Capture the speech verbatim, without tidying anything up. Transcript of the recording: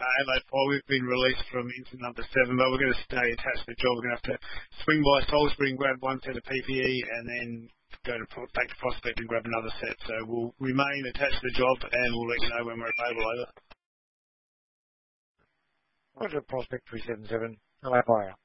uh, Adelaide Four. We've been released from incident number seven, but we're going to stay attached to the job. We're going to have to swing by Salisbury and grab one set of P P E and then go to back to Prospect and grab another set. So we'll remain attached to the job and we'll let you know when we're available over. Roger, Prospect three seven seven. Hello, fire.